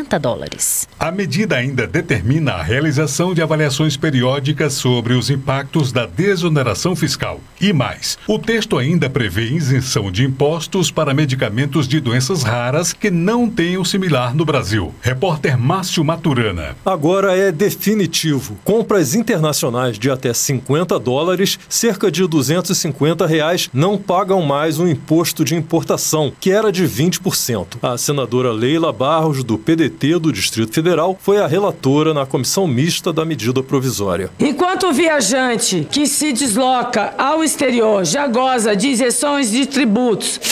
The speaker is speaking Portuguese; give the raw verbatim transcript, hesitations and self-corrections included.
cinquenta dólares. A medida ainda determina a realização de avaliações periódicas sobre os impactos da desoneração fiscal. E mais, o texto ainda prevê isenção de impostos para medicamentos de doenças raras que não tenham similar no Brasil. Repórter Márcio Maturana. Agora é definitivo. Compras internacionais de até cinquenta dólares, cerca de duzentos e cinquenta reais, não pagam mais o imposto de importação, que era de vinte por cento. A senadora Leila Barros, do P D T do Distrito Federal, foi a relatora na comissão mista da medida provisória. Enquanto o viajante que se desloca ao exterior já goza de isenções de tributos